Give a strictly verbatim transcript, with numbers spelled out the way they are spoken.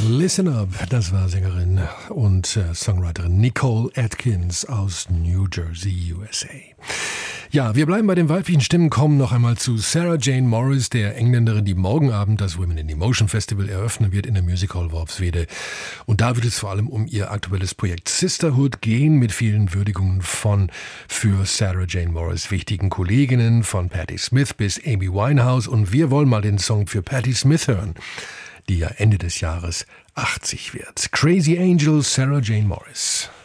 Listen Up, das war Sängerin und äh, Songwriterin Nicole Atkins aus New Jersey, U S A. Ja, wir bleiben bei den weiblichen Stimmen, kommen noch einmal zu Sarah Jane Morris, der Engländerin, die morgen Abend das Women in Emotion Festival eröffnen wird in der Music Hall Worpswede. Und da wird es vor allem um ihr aktuelles Projekt Sisterhood gehen, mit vielen Würdigungen von für Sarah Jane Morris wichtigen Kolleginnen, von Patti Smith bis Amy Winehouse. Und wir wollen mal den Song für Patti Smith hören, die ja Ende des Jahres achtzig wird. Crazy Angel, Sarah Jane Morris.